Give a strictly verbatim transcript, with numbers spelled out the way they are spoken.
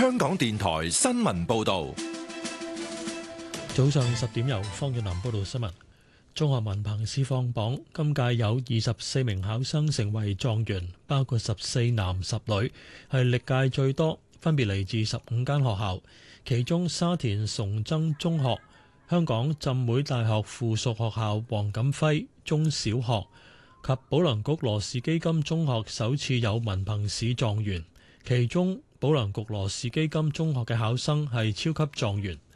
香港電台新聞報道。 早上十點由方遠南報道新聞。中學文憑試放榜，今屆有二十四名考生成為狀元，包括十四男十女，係歷屆最多，分別嚟自十五間學校。其中沙田崇真中學、香港浸會大學附屬學校黃錦輝中小學及保良局羅氏基金中學首次有文憑試狀元，其中保良局羅氏基金中學嘅考生係超級狀元。